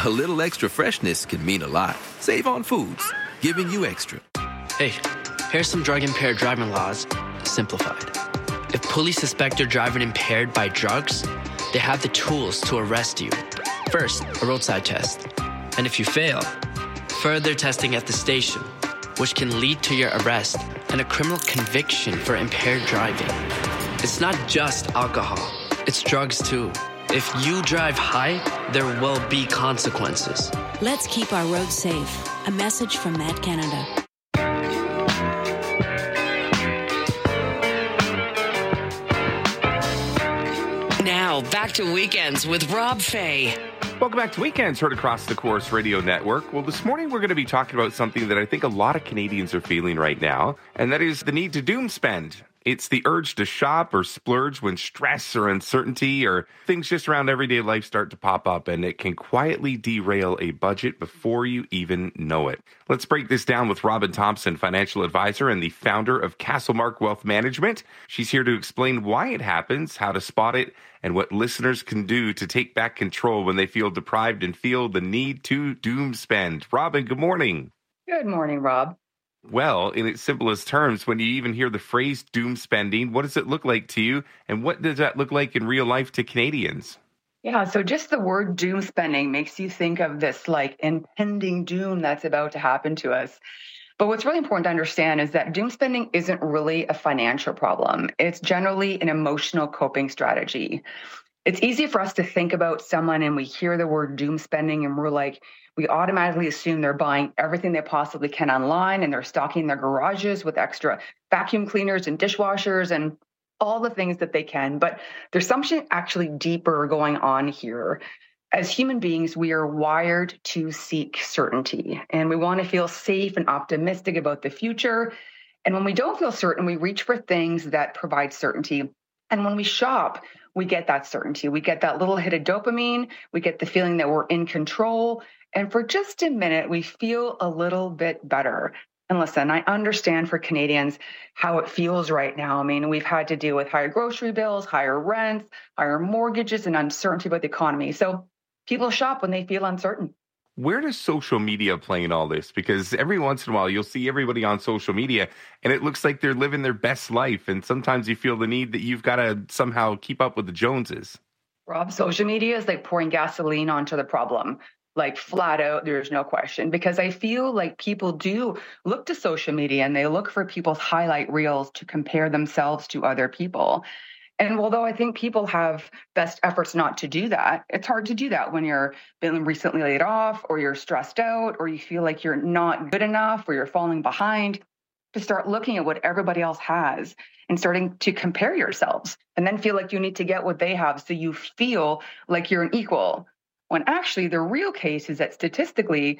A little extra freshness can mean a lot. Save on foods, giving you extra. Hey, here's some drug-impaired driving laws, simplified. If police suspect you're driving impaired by drugs, they have the tools to arrest you. First, a roadside test. And if you fail, further testing at the station, which can lead to your arrest and a criminal conviction for impaired driving. It's not just alcohol, it's drugs too. If you drive high, there will be consequences. Let's keep our roads safe. A message from Matt Canada. Now, back to Weekends with Rob Fay. Welcome back to Weekends, heard across the Corus Radio Network. Well, this morning we're going to be talking about something that I think a lot of Canadians are feeling right now, and that is the need to doom spend. It's the urge to shop or splurge when stress or uncertainty or things just around everyday life start to pop up, and it can quietly derail a budget before you even know it. Let's break this down with Robin Thompson, financial advisor and the founder of Castlemark Wealth Management. She's here to explain why it happens, how to spot it, and what listeners can do to take back control when they feel deprived and feel the need to doom spend. Robin, good morning. Good morning, Rob. Well, in its simplest terms, when you even hear the phrase doom spending, what does it look like to you? And what does that look like in real life to Canadians? Yeah, so just the word doom spending makes you think of this like impending doom that's about to happen to us. But what's really important to understand is that doom spending isn't really a financial problem. It's generally an emotional coping strategy. It's easy for us to think about someone and we hear the word doom spending and we automatically assume they're buying everything they possibly can online and they're stocking their garages with extra vacuum cleaners and dishwashers and all the things that they can. But there's something actually deeper going on here. As human beings, we are wired to seek certainty, and we want to feel safe and optimistic about the future. And when we don't feel certain, we reach for things that provide certainty. And when we shop, we get that certainty. We get that little hit of dopamine. We get the feeling that we're in control. And for just a minute, we feel a little bit better. And listen, I understand for Canadians how it feels right now. I mean, we've had to deal with higher grocery bills, higher rents, higher mortgages, and uncertainty about the economy. So people shop when they feel uncertain. Where does social media play in all this? Because every once in a while, you'll see everybody on social media, and it looks like they're living their best life. And sometimes you feel the need that you've got to somehow keep up with the Joneses. Rob, social media is like pouring gasoline onto the problem. Like flat out, there's no question, because I feel like people do look to social media and they look for people's highlight reels to compare themselves to other people. And although I think people have best efforts not to do that, it's hard to do that when you're been recently laid off or you're stressed out or you feel like you're not good enough or you're falling behind, to start looking at what everybody else has and starting to compare yourselves and then feel like you need to get what they have so you feel like you're an equal. When actually the real case is that statistically,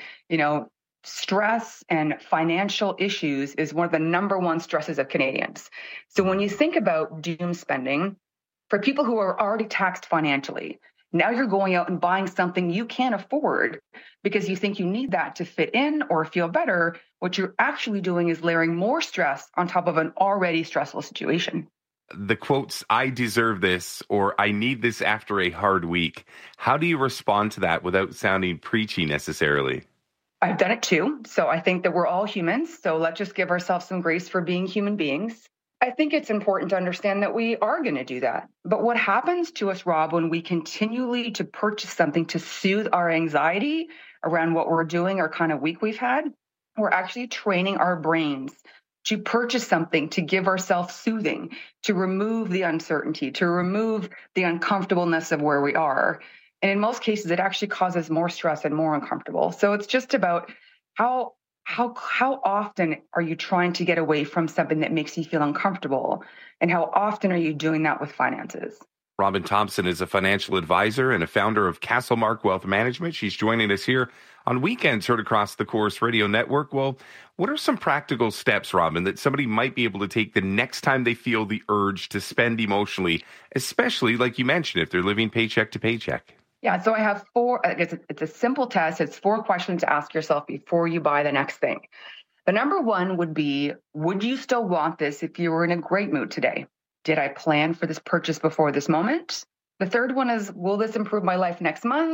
stress and financial issues is one of the number one stresses of Canadians. So when you think about doom spending, for people who are already taxed financially, now you're going out and buying something you can't afford because you think you need that to fit in or feel better. What you're actually doing is layering more stress on top of an already stressful situation. The quotes, "I deserve this," or "I need this after a hard week." How do you respond to that without sounding preachy necessarily? I've done it too. So I think that we're all humans. So let's just give ourselves some grace for being human beings. I think it's important to understand that we are going to do that. But what happens to us, Rob, when we continually to purchase something to soothe our anxiety around what we're doing or kind of week we've had, we're actually training our brains to purchase something to give ourselves soothing, to remove the uncertainty, to remove the uncomfortableness of where we are. And in most cases, it actually causes more stress and more uncomfortable. So it's just about how often are you trying to get away from something that makes you feel uncomfortable? And how often are you doing that with finances? Robin Thompson is a financial advisor and a founder of Castlemark Wealth Management. She's joining us here on Weekends, heard across the Corus Radio Network. Well, what are some practical steps, Robin, that somebody might be able to take the next time they feel the urge to spend emotionally, especially, like you mentioned, if they're living paycheck to paycheck? Yeah, so I have it's a simple test. It's 4 questions to ask yourself before you buy the next thing. The number one would be, would you still want this if you were in a great mood today? Did I plan for this purchase before this moment? The third one is, will this improve my life next month?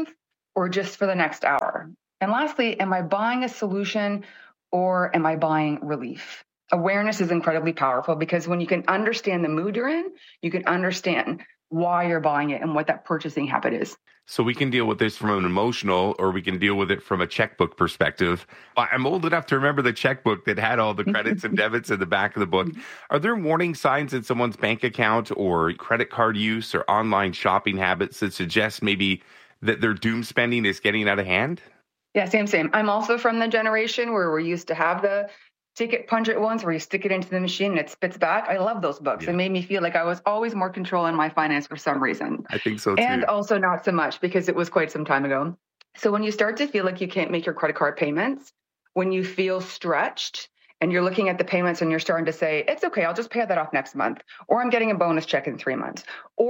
or just for the next hour? And lastly, am I buying a solution or am I buying relief? Awareness is incredibly powerful because when you can understand the mood you're in, you can understand why you're buying it and what that purchasing habit is. So we can deal with this from an emotional, or we can deal with it from a checkbook perspective. I'm old enough to remember the checkbook that had all the credits and debits in the back of the book. Are there warning signs in someone's bank account or credit card use or online shopping habits that suggest maybe that their doom spending is getting out of hand? Yeah, same. I'm also from the generation where we used to have the ticket punch it once where you stick it into the machine and it spits back. I love those books. Yeah. It made me feel like I was always more control in my finance for some reason. I think so too. And also not so much because it was quite some time ago. So when you start to feel like you can't make your credit card payments, when you feel stretched and you're looking at the payments and you're starting to say, it's okay, I'll just pay that off next month, or I'm getting a bonus check in 3 months,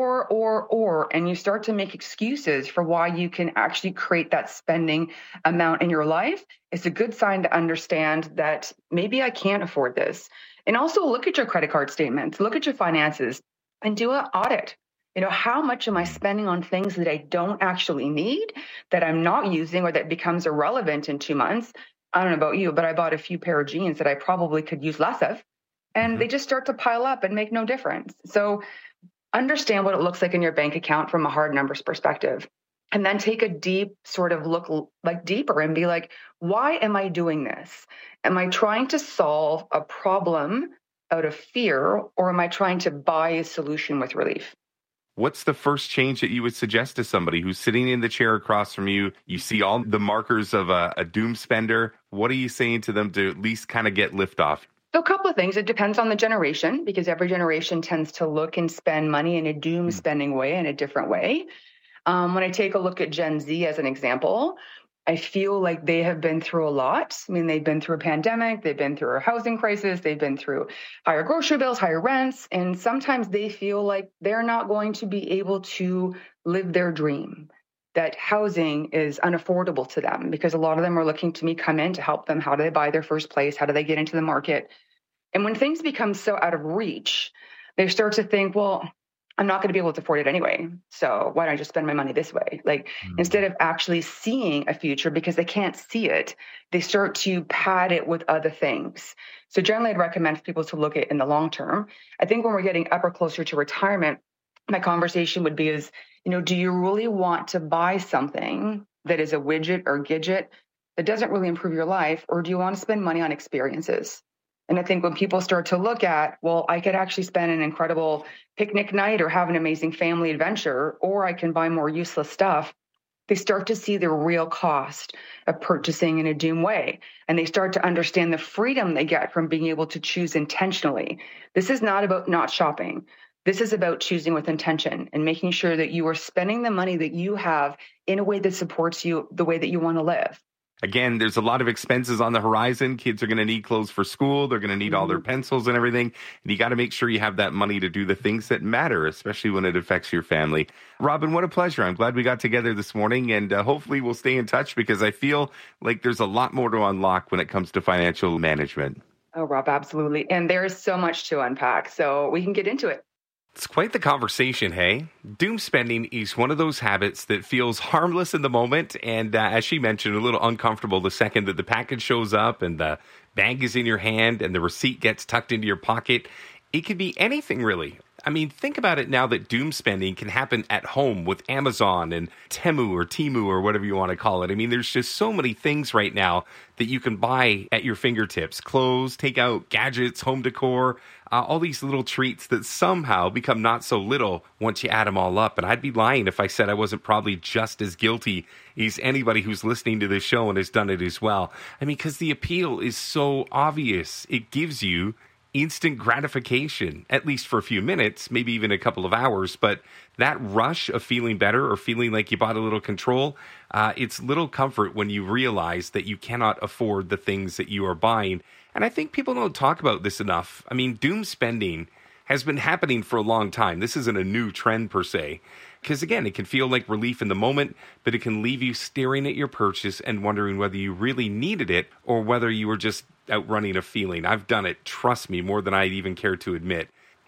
or, and you start to make excuses for why you can actually create that spending amount in your life, it's a good sign to understand that maybe I can't afford this. And also look at your credit card statements, look at your finances and do an audit. How much am I spending on things that I don't actually need, that I'm not using, or that becomes irrelevant in 2 months? I don't know about you, but I bought a few pair of jeans that I probably could use less of, and they just start to pile up and make no difference. So understand what it looks like in your bank account from a hard numbers perspective, and then take a deep sort of look like deeper and be like, why am I doing this? Am I trying to solve a problem out of fear, or am I trying to buy a solution with relief? What's the first change that you would suggest to somebody who's sitting in the chair across from you? You see all the markers of a doom spender. What are you saying to them to at least kind of get lift off? So a couple of things. It depends on the generation, because every generation tends to look and spend money in a doom spending way, in a different way. When I take a look at Gen Z as an example, I feel like they have been through a lot. I mean, they've been through a pandemic, they've been through a housing crisis, they've been through higher grocery bills, higher rents, and sometimes they feel like they're not going to be able to live their dream, that housing is unaffordable to them, because a lot of them are looking to me come in to help them. How do they buy their first place? How do they get into the market? And when things become so out of reach, they start to think, well, I'm not going to be able to afford it anyway. So why don't I just spend my money this way? Instead of actually seeing a future, because they can't see it, they start to pad it with other things. So generally I'd recommend for people to look at it in the long term. I think when we're getting up or closer to retirement, my conversation would be do you really want to buy something that is a widget or gadget that doesn't really improve your life? Or do you want to spend money on experiences? And I think when people start to look at, well, I could actually spend an incredible picnic night or have an amazing family adventure, or I can buy more useless stuff, they start to see the real cost of purchasing in a doom way. And they start to understand the freedom they get from being able to choose intentionally. This is not about not shopping. This is about choosing with intention and making sure that you are spending the money that you have in a way that supports you the way that you want to live. Again, there's a lot of expenses on the horizon. Kids are going to need clothes for school. They're going to need all their pencils and everything. And you got to make sure you have that money to do the things that matter, especially when it affects your family. Robin, what a pleasure. I'm glad we got together this morning, and hopefully we'll stay in touch, because I feel like there's a lot more to unlock when it comes to financial management. Oh, Rob, absolutely. And there's so much to unpack, so we can get into it. It's quite the conversation, hey? Doom spending is one of those habits that feels harmless in the moment, and as she mentioned, a little uncomfortable the second that the package shows up and the bag is in your hand and the receipt gets tucked into your pocket. It could be anything, really. I mean, think about it now that doom spending can happen at home with Amazon and Temu or whatever you want to call it. I mean, there's just so many things right now that you can buy at your fingertips. Clothes, takeout, gadgets, home decor, all these little treats that somehow become not so little once you add them all up. And I'd be lying if I said I wasn't probably just as guilty as anybody who's listening to this show and has done it as well. I mean, because the appeal is so obvious. It gives you instant gratification, at least for a few minutes, maybe even a couple of hours. But that rush of feeling better or feeling like you bought a little control, it's little comfort when you realize that you cannot afford the things that you are buying. And I think people don't talk about this enough. I mean, doom spending has been happening for a long time. This isn't a new trend per se. Because again, it can feel like relief in the moment, but it can leave you staring at your purchase and wondering whether you really needed it or whether you were just outrunning a feeling. I've done it, trust me, more than I even care to admit.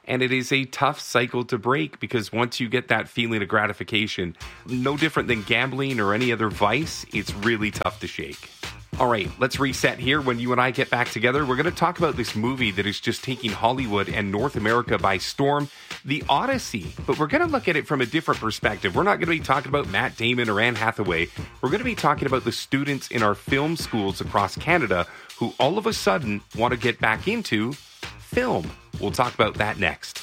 And it is a tough cycle to break because once you get that feeling of gratification, no different than gambling or any other vice, it's really tough to shake. All right, let's reset here. When you and I get back together, we're going to talk about this movie that is just taking Hollywood and North America by storm, The Odyssey. But we're going to look at it from a different perspective. We're not going to be talking about Matt Damon or Anne Hathaway. We're going to be talking about the students in our film schools across Canada who all of a sudden want to get back into film. We'll talk about that next.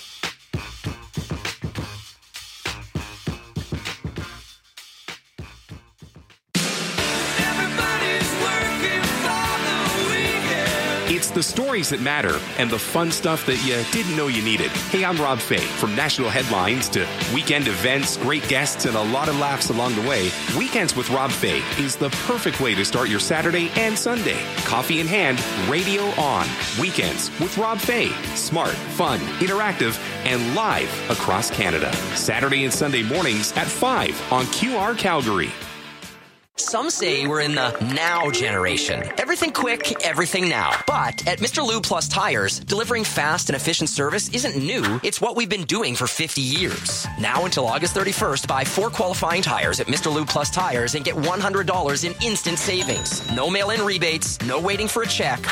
It's the stories that matter and the fun stuff that you didn't know you needed. Hey, I'm Rob Fay. From national headlines to weekend events, great guests, and a lot of laughs along the way, Weekends with Rob Fay is the perfect way to start your Saturday and Sunday. Coffee in hand, radio on. Weekends with Rob Fay. Smart, fun, interactive, and live across Canada. Saturday and Sunday mornings at 5 on QR Calgary. Some say we're in the now generation. Everything quick, everything now. But at Mr. Lube Plus Tires, delivering fast and efficient service isn't new. It's what we've been doing for 50 years. Now until August 31st, buy 4 qualifying tires at Mr. Lube Plus Tires and get $100 in instant savings. No mail-in rebates, no waiting for a check.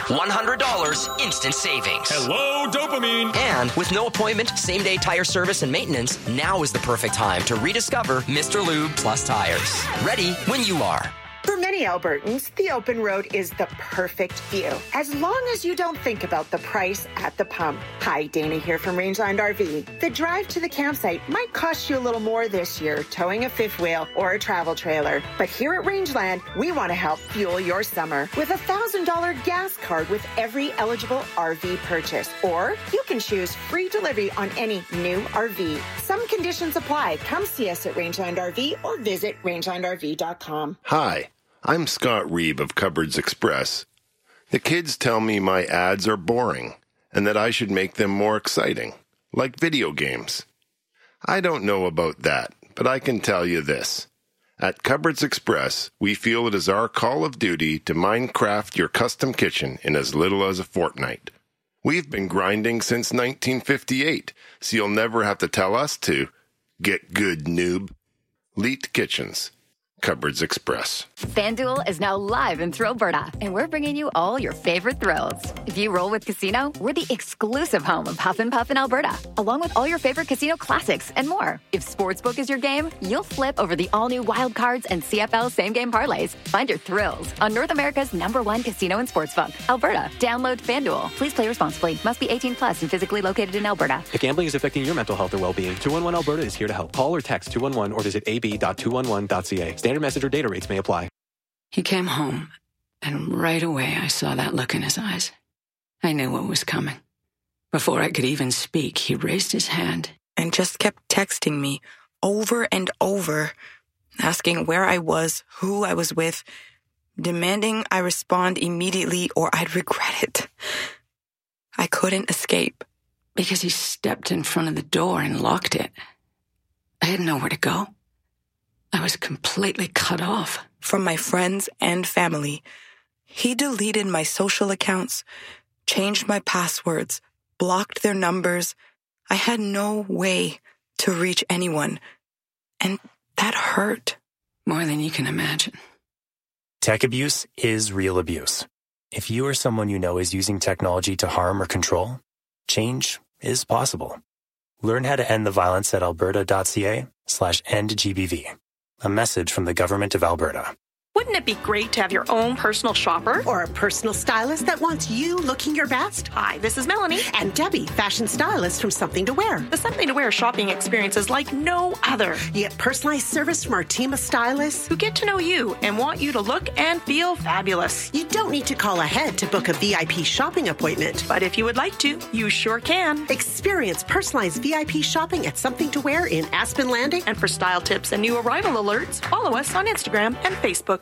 $100 instant savings. Hello, dopamine! And with no appointment, same-day tire service and maintenance, now is the perfect time to rediscover Mr. Lube Plus Tires. Ready when you are. For many Albertans, the open road is the perfect view, as long as you don't think about the price at the pump. Hi, Dana here from Rangeland RV. The drive to the campsite might cost you a little more this year, towing a fifth wheel or a travel trailer. But here at Rangeland, we want to help fuel your summer with a $1,000 gas card with every eligible RV purchase. Or you can choose free delivery on any new RV. Some conditions apply. Come see us at Rangeland RV or visit rangelandrv.com. Hi. I'm Scott Reeb of Cupboards Express. The kids tell me my ads are boring and that I should make them more exciting, like video games. I don't know about that, but I can tell you this. At Cupboards Express, we feel it is our call of duty to Minecraft your custom kitchen in as little as a fortnight. We've been grinding since 1958, so you'll never have to tell us to. Get good, noob. Leet Kitchens. Cupboards Express. FanDuel is now live in Thrillberta, and we're bringing you all your favorite thrills. If you roll with Casino, we're the exclusive home of Huff and Puff in Alberta, along with all your favorite casino classics and more. If Sportsbook is your game, you'll flip over the all-new Wild Cards and CFL same-game parlays. Find your thrills on North America's #1 casino and sportsbook, Alberta. Download FanDuel. Please play responsibly. Must be 18 plus and physically located in Alberta. If gambling is affecting your mental health or well-being, 211 Alberta is here to help. Call or text 211 or visit ab.211.ca. Standard message or data rates may apply. He came home, and right away I saw that look in his eyes. I knew what was coming. Before I could even speak, he raised his hand and just kept texting me over and over, asking where I was, who I was with, demanding I respond immediately or I'd regret it. I couldn't escape. Because he stepped in front of the door and locked it. I had nowhere to go. I was completely cut off. From my friends and family. He deleted my social accounts, changed my passwords, blocked their numbers. I had no way to reach anyone. And that hurt. More than you can imagine. Tech abuse is real abuse. If you or someone you know is using technology to harm or control, change is possible. Learn how to end the violence at alberta.ca/endgbv. A message from the Government of Alberta. Wouldn't it be great to have your own personal shopper? Or a personal stylist that wants you looking your best? Hi, this is Melanie. And Debbie, fashion stylist from Something to Wear. The Something to Wear shopping experience is like no other. You get personalized service from our team of stylists who get to know you and want you to look and feel fabulous. You don't need to call ahead to book a VIP shopping appointment. But if you would like to, you sure can. Experience personalized VIP shopping at Something to Wear in Aspen Landing. And for style tips and new arrival alerts, follow us on Instagram and Facebook.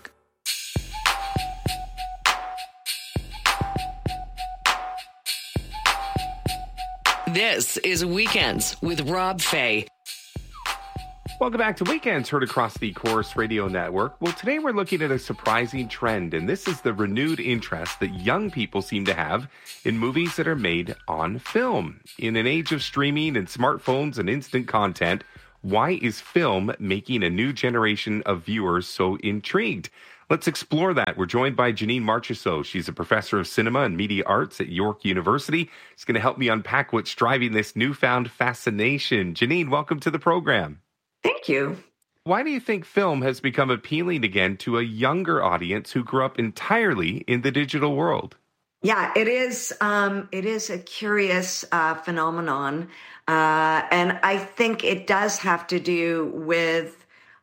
This is Weekends with Rob Fay. Welcome back to Weekends, heard across the Corus Radio Network. Well, today we're looking at a surprising trend, and this is the renewed interest that young people seem to have in movies that are made on film. In an age of streaming and smartphones and instant content, why is film making a new generation of viewers so intrigued? Let's explore that. We're joined by Janine Marchessault. She's a professor of cinema and media arts at York University. She's going to help me unpack what's driving this newfound fascination. Janine, welcome to the program. Thank you. Why do you think film has become appealing again to a younger audience who grew up entirely in the digital world? Yeah, it is a curious phenomenon. And I think it does have to do with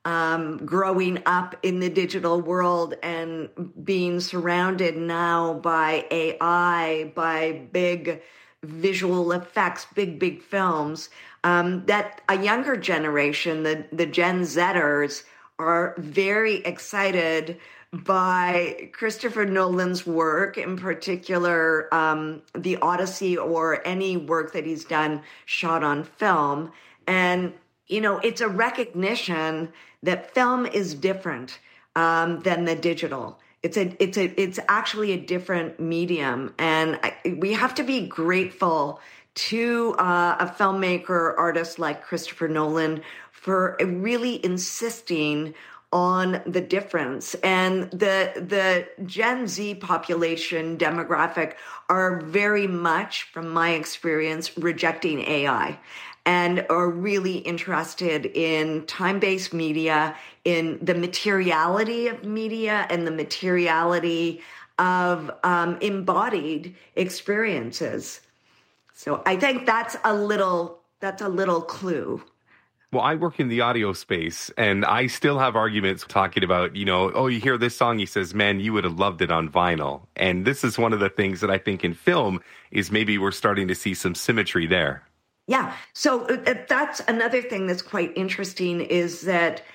growing up in the digital world and being surrounded now by AI, by big visual effects, big films, that a younger generation, the Gen Zers, are very excited by Christopher Nolan's work, in particular, The Odyssey, or any work that he's done shot on film. And, you know, it's a recognition that film is different than the digital. It's actually a different medium. And we have to be grateful to a filmmaker, artist like Christopher Nolan for really insisting on the difference. And the Gen Z population demographic are very much, from my experience, rejecting AI and are really interested in time-based media, in the materiality of media and the materiality of embodied experiences. So I think that's a little clue. Well, I work in the audio space, and I still have arguments talking about, you know, oh, you hear this song, he says, man, you would have loved it on vinyl. And this is one of the things that I think in film is maybe we're starting to see some symmetry there. Yeah. So that's another thing that's quite interesting, is that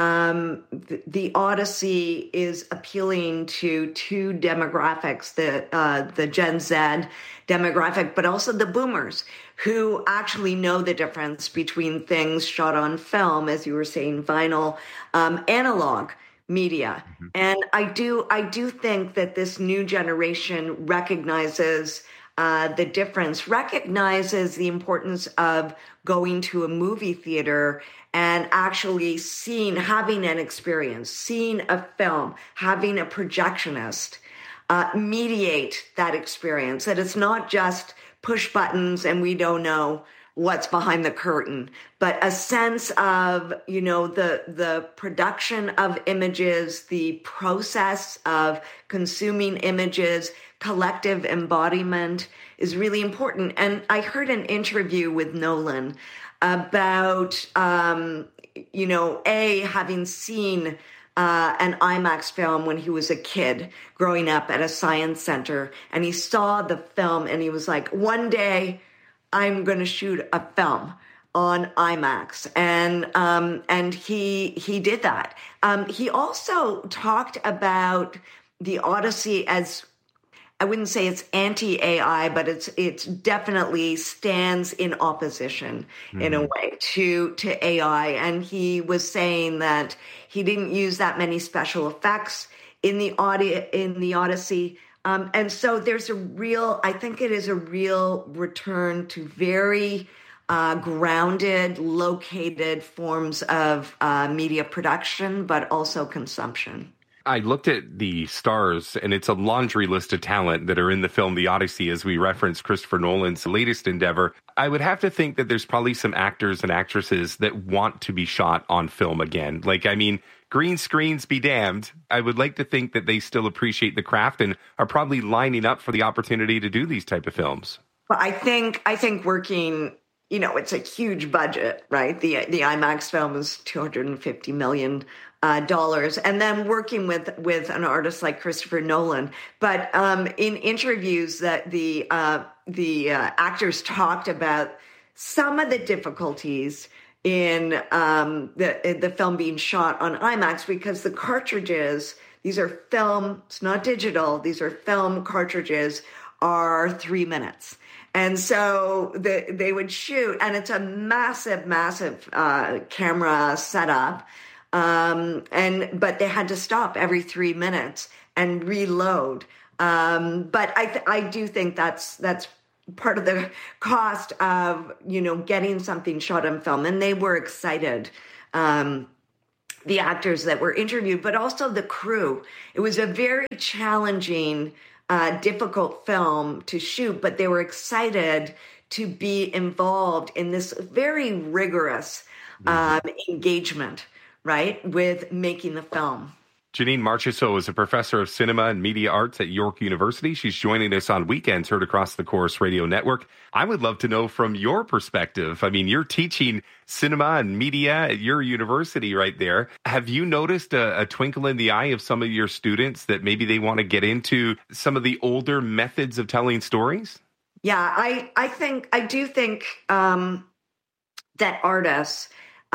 the Odyssey is appealing to two demographics, the Gen Z demographic, but also the boomers, who actually know the difference between things shot on film, as you were saying, vinyl, analog media. Mm-hmm. And I do think that this new generation recognizes the difference, recognizes the importance of going to a movie theater and actually having an experience, seeing a film, having a projectionist mediate that experience, that it's not just push buttons and we don't know what's behind the curtain, but a sense of, you know, the production of images, the process of consuming images, collective embodiment is really important. And I heard an interview with Nolan about, having seen an IMAX film when he was a kid growing up at a science center, and he saw the film and he was like, one day I'm going to shoot a film on IMAX. And he did that. He also talked about the Odyssey as, I wouldn't say it's anti-AI, but it's definitely stands in opposition in a way to AI. And he was saying that he didn't use that many special effects in the Odyssey. And so I think it is a real return to very grounded, located forms of media production, but also consumption. I looked at the stars, and it's a laundry list of talent that are in the film The Odyssey, as we reference Christopher Nolan's latest endeavor. I would have to think that there's probably some actors and actresses that want to be shot on film again. Like, I mean, green screens be damned. I would like to think that they still appreciate the craft and are probably lining up for the opportunity to do these type of films. Well, I think working, you know, it's a huge budget, right? The IMAX film is $250 million. And then working with an artist like Christopher Nolan. But in interviews that the actors talked about some of the difficulties in the film being shot on IMAX, because the cartridges, these are film, it's not digital, these are film cartridges, are 3 minutes. And so they would shoot, and it's a massive, massive camera setup. But they had to stop every 3 minutes and reload. But I do think that's part of the cost of, getting something shot on film. And they were excited, the actors that were interviewed, but also the crew. It was a very challenging, difficult film to shoot, but they were excited to be involved in this very rigorous engagement, right, with making the film. Janine Marchessault is a professor of cinema and media arts at York University. She's joining us on Weekends, heard across the Corus Radio Network. I would love to know from your perspective. I mean, you're teaching cinema and media at your university right there. Have you noticed a twinkle in the eye of some of your students that maybe they want to get into some of the older methods of telling stories? Yeah, I do think that artists,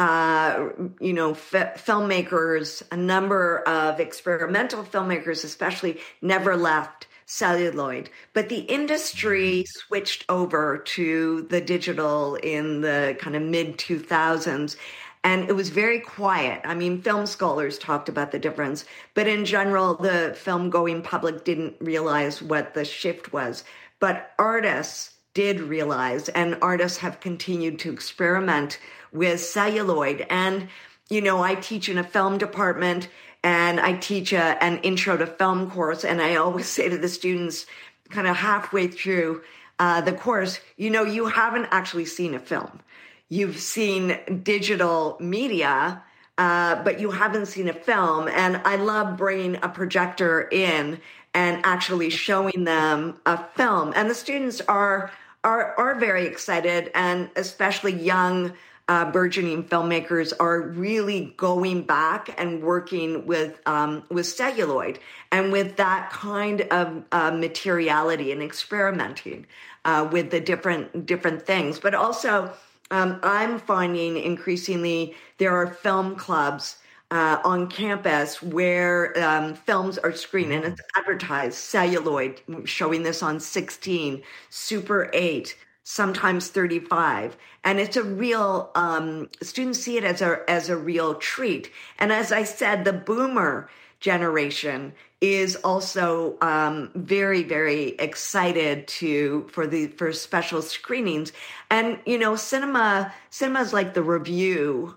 filmmakers, a number of experimental filmmakers especially, never left celluloid. But the industry switched over to the digital in the kind of mid-2000s, and it was very quiet. I mean, film scholars talked about the difference, but in general, the film-going public didn't realize what the shift was. But artists did realize, and artists have continued to experiment with celluloid. And, I teach in a film department, and I teach an intro to film course. And I always say to the students kind of halfway through the course, you haven't actually seen a film. You've seen digital media, but you haven't seen a film. And I love bringing a projector in and actually showing them a film. And the students are very excited, and especially young burgeoning filmmakers are really going back and working with celluloid and with that kind of materiality and experimenting with the different things. But also, I'm finding increasingly there are film clubs on campus where films are screened, and it's advertised, celluloid, showing this on 16, Super 8, sometimes 35. And it's a real, students see it as a real treat. And as I said, the boomer generation is also very, very excited for special screenings. And cinema is like the Review.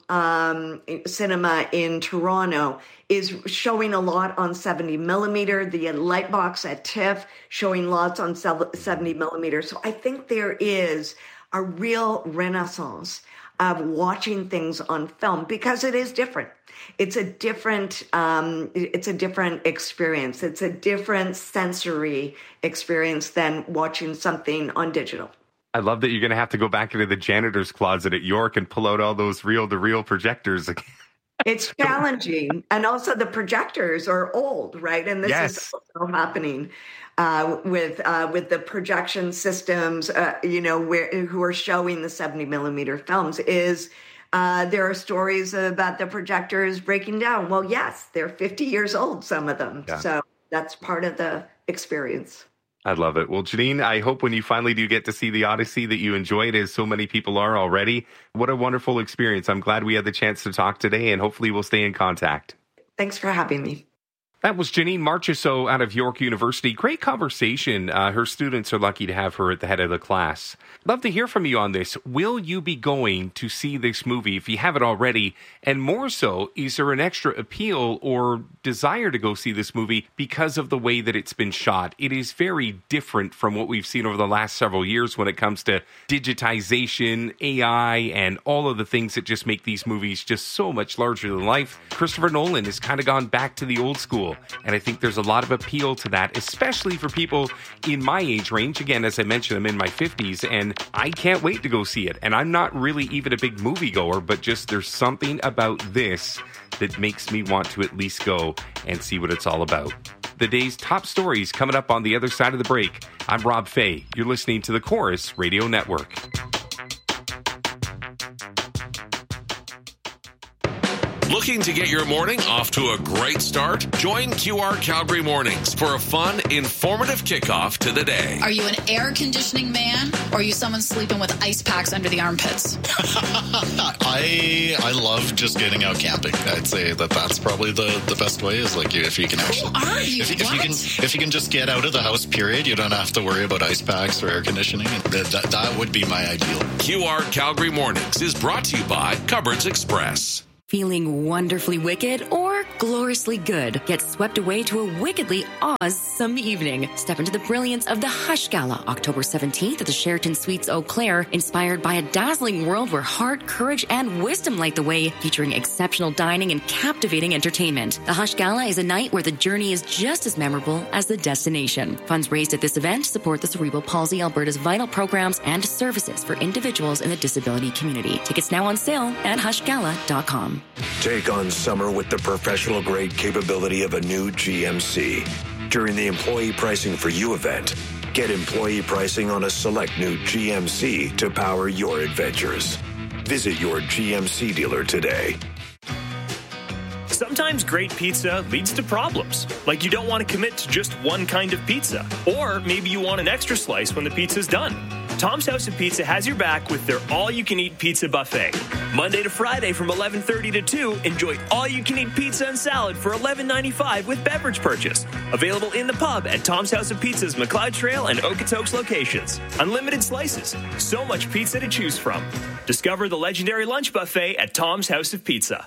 Cinema in Toronto is showing a lot on 70 millimeter. The Lightbox at TIFF showing lots on 70 millimeter. So I think there is a real renaissance of watching things on film because it is different. It's a different experience. It's a different sensory experience than watching something on digital. I love that you're going to have to go back into the janitor's closet at York and pull out all those reel-to-reel projectors again. It's challenging. And also the projectors are old, right? And this is also happening with the projection systems, who are showing the 70 millimeter films is there are stories about the projectors breaking down. Well, yes, they're 50 years old, some of them. Yeah. So that's part of the experience. I love it. Well, Janine, I hope when you finally do get to see the Odyssey that you enjoy it as so many people are already. What a wonderful experience. I'm glad we had the chance to talk today, and hopefully we'll stay in contact. Thanks for having me. That was Janine Marchessault out of York University. Great conversation. Her students are lucky to have her at the head of the class. Love to hear from you on this. Will you be going to see this movie if you haven't already? And more so, is there an extra appeal or desire to go see this movie because of the way that it's been shot? It is very different from what we've seen over the last several years when it comes to digitization, AI, and all of the things that just make these movies just so much larger than life. Christopher Nolan has kind of gone back to the old school. And I think there's a lot of appeal to that, especially for people in my age range. Again, as I mentioned, I'm in my 50s, and I can't wait to go see it. And I'm not really even a big moviegoer, but just there's something about this that makes me want to at least go and see what it's all about. The day's top stories coming up on the other side of the break. I'm Rob Fay. You're listening to the Corus Radio Network. Looking to get your morning off to a great start? Join QR Calgary Mornings for a fun, informative kickoff to the day. Are you an air conditioning man, or are you someone sleeping with ice packs under the armpits? I love just getting out camping. I'd say that's probably the best way, is like if you can actually... Who are you? If you can just get out of the house, period, you don't have to worry about ice packs or air conditioning. That would be my ideal. QR Calgary Mornings is brought to you by Cupboards Express. Feeling wonderfully wicked or gloriously good? Get swept away to a wickedly awesome evening. Step into the brilliance of the Hush Gala, October 17th at the Sheraton Suites Eau Claire, inspired by a dazzling world where heart, courage, and wisdom light the way, featuring exceptional dining and captivating entertainment. The Hush Gala is a night where the journey is just as memorable as the destination. Funds raised at this event support the Cerebral Palsy Alberta's vital programs and services for individuals in the disability community. Tickets now on sale at hushgala.com. Take on summer with the professional-grade capability of a new GMC. During the Employee Pricing for You event, get employee pricing on a select new GMC to power your adventures. Visit your GMC dealer today. Sometimes great pizza leads to problems, like you don't want to commit to just one kind of pizza, or maybe you want an extra slice when the pizza's done. Tom's House of Pizza has your back with their all-you-can-eat pizza buffet. Monday to Friday from 11:30 to 2, enjoy all-you-can-eat pizza and salad for $11.95 with beverage purchase. Available in the pub at Tom's House of Pizza's McLeod Trail and Okotoks locations. Unlimited slices. So much pizza to choose from. Discover the legendary lunch buffet at Tom's House of Pizza.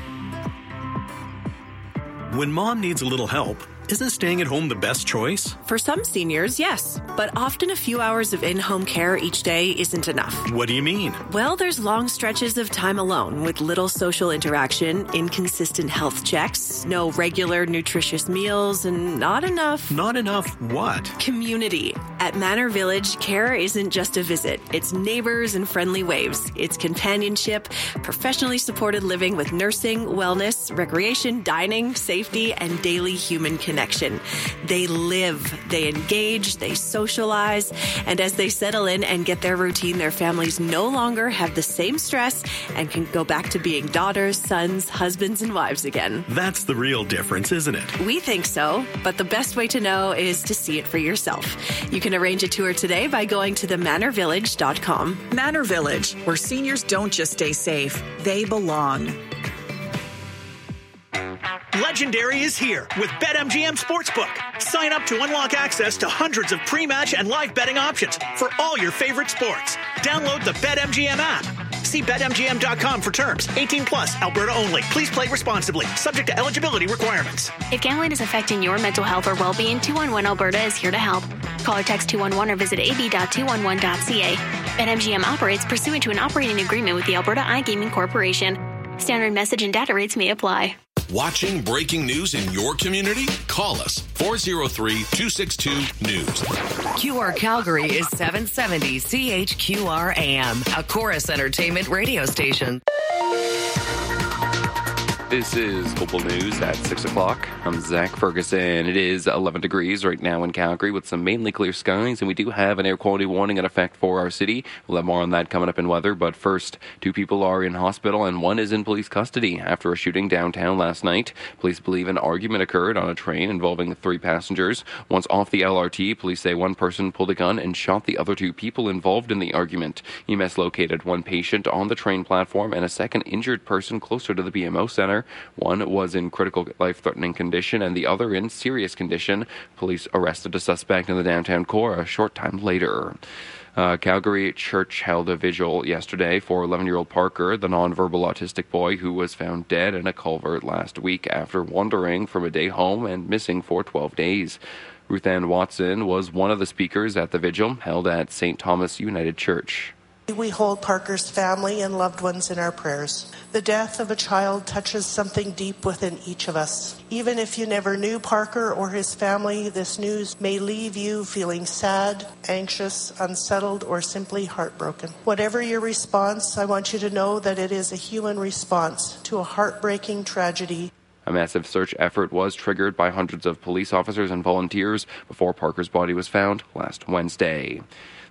When mom needs a little help, isn't staying at home the best choice? For some seniors, yes. But often a few hours of in-home care each day isn't enough. What do you mean? Well, there's long stretches of time alone with little social interaction, inconsistent health checks, no regular nutritious meals, and not enough... Not enough what? Community. At Manor Village, care isn't just a visit. It's neighbors and friendly waves. It's companionship, professionally supported living with nursing, wellness, recreation, dining, safety, and daily human connection. They live, they engage, they socialize, and as they settle in and get their routine, their families no longer have the same stress and can go back to being daughters, sons, husbands, and wives again. That's the real difference, isn't it? We think so, but the best way to know is to see it for yourself. You can arrange a tour today by going to themanorvillage.com. Manor Village, where seniors don't just stay safe, they belong. Legendary is here with BetMGM Sportsbook. Sign up to unlock access to hundreds of pre-match and live betting options for all your favorite sports. Download the BetMGM app. See BetMGM.com for terms. 18 plus, Alberta only. Please play responsibly. Subject to eligibility requirements. If gambling is affecting your mental health or well-being, 211 Alberta is here to help. Call or text 211 or visit ab.211.ca. BetMGM operates pursuant to an operating agreement with the Alberta iGaming Corporation. Standard message and data rates may apply. Watching breaking news in your community? Call us 403-262-NEWS. QR Calgary is 770 CHQR AM, a Chorus Entertainment radio station. This is Global News at 6 o'clock. I'm Zach Ferguson. It is 11 degrees right now in Calgary with some mainly clear skies, and we do have an air quality warning in effect for our city. We'll have more on that coming up in weather, but first, 2 people are in hospital and 1 is in police custody after a shooting downtown last night. Police believe an argument occurred on a train involving 3 passengers. Once off the LRT, police say 1 person pulled a gun and shot the other 2 people involved in the argument. EMS located 1 patient on the train platform and a second injured person closer to the BMO Center. 1 was in critical life-threatening condition and the other in serious condition. Police arrested a suspect in the downtown core a short time later. Calgary Church held a vigil yesterday for 11-year-old Parker, the nonverbal autistic boy who was found dead in a culvert last week after wandering from a day home and missing for 12 days. Ruth Ann Watson was one of the speakers at the vigil held at St. Thomas United Church. We hold Parker's family and loved ones in our prayers. The death of a child touches something deep within each of us. Even if you never knew Parker or his family, this news may leave you feeling sad, anxious, unsettled, or simply heartbroken. Whatever your response, I want you to know that it is a human response to a heartbreaking tragedy. A massive search effort was triggered by hundreds of police officers and volunteers before Parker's body was found last Wednesday.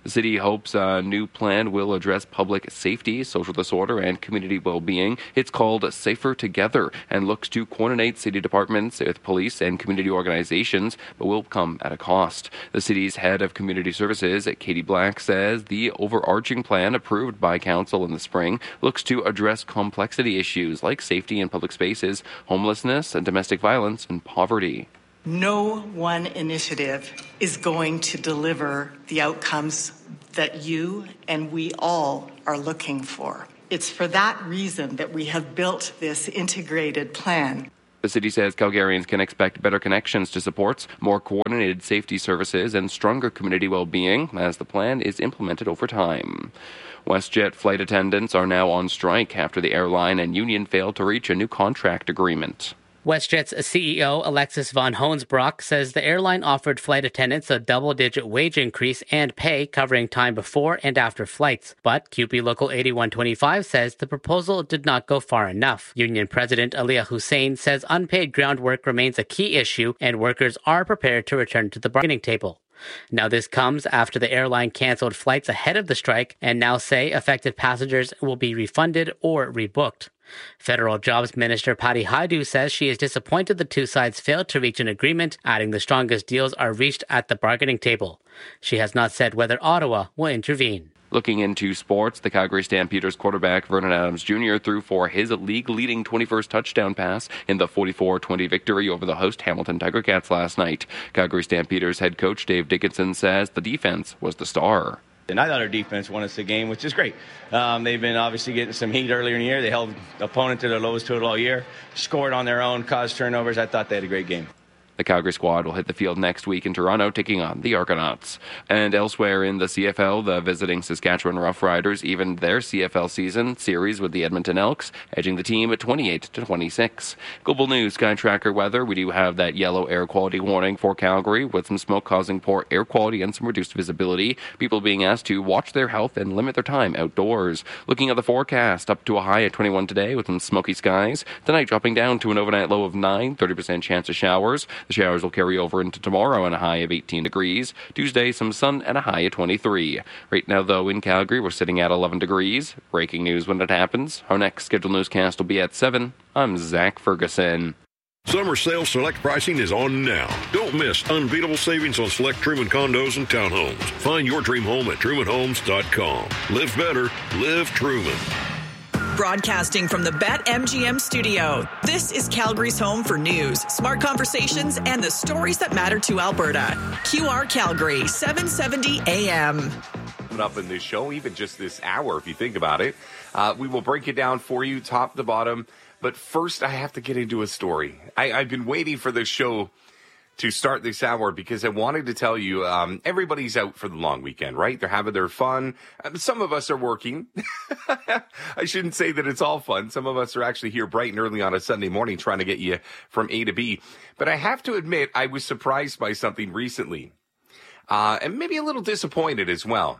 The city hopes a new plan will address public safety, social disorder, and community well-being. It's called Safer Together and looks to coordinate city departments with police and community organizations, but will come at a cost. The city's head of community services, Katie Black, says the overarching plan approved by council in the spring looks to address complexity issues like safety in public spaces, homelessness, and domestic violence and poverty. No one initiative is going to deliver the outcomes that you and we all are looking for. It's for that reason that we have built this integrated plan. The city says Calgarians can expect better connections to supports, more coordinated safety services, and stronger community well-being as the plan is implemented over time. WestJet flight attendants are now on strike after the airline and union failed to reach a new contract agreement. WestJet's CEO, Alexis von Hoensbroek, says the airline offered flight attendants a double-digit wage increase and pay covering time before and after flights. But QP Local 8125 says the proposal did not go far enough. Union President Aliyah Hussein says unpaid ground work remains a key issue and workers are prepared to return to the bargaining table. Now this comes after the airline canceled flights ahead of the strike and now say affected passengers will be refunded or rebooked. Federal Jobs Minister Patty Hajdu says she is disappointed the two sides failed to reach an agreement, adding the strongest deals are reached at the bargaining table. She has not said whether Ottawa will intervene. Looking into sports, the Calgary Stampeders quarterback Vernon Adams Jr. threw for his league-leading 21st touchdown pass in the 44-20 victory over the host Hamilton Tiger Cats last night. Calgary Stampeders head coach Dave Dickinson says the defense was the star. And I thought our defense won us the game, which is great. They've been obviously getting some heat earlier in the year. They held the opponent to their lowest total all year, scored on their own, caused turnovers. I thought they had a great game. The Calgary squad will hit the field next week in Toronto, taking on the Argonauts. And elsewhere in the CFL, the visiting Saskatchewan Roughriders evened their CFL season series with the Edmonton Elks, edging the team at 28-26. Global News Sky Tracker weather. We do have that yellow air quality warning for Calgary with some smoke causing poor air quality and some reduced visibility. People being asked to watch their health and limit their time outdoors. Looking at the forecast, up to a high at 21 today with some smoky skies. Tonight dropping down to an overnight low of 9, 30% chance of showers. The showers will carry over into tomorrow and a high of 18 degrees. Tuesday, some sun and a high of 23. Right now, though, in Calgary, we're sitting at 11 degrees. Breaking news when it happens. Our next scheduled newscast will be at 7. I'm Zach Ferguson. Summer sale select pricing is on now. Don't miss unbeatable savings on select Truman condos and townhomes. Find your dream home at trumanhomes.com. Live better. Live Truman. Broadcasting from the BetMGM studio, this is Calgary's home for news, smart conversations, and the stories that matter to Alberta. QR Calgary, 770 AM. Up in this show, even just this hour, if you think about it. We will break it down for you, top to bottom. But first, I have to get into a story. I've been waiting for this show to start this hour because I wanted to tell you everybody's out for the long weekend, right? They're having their fun. Some of us are working. I shouldn't say that it's all fun. Some of us are actually here bright and early on a Sunday morning trying to get you from A to B. But I have to admit, I was surprised by something recently and maybe a little disappointed as well.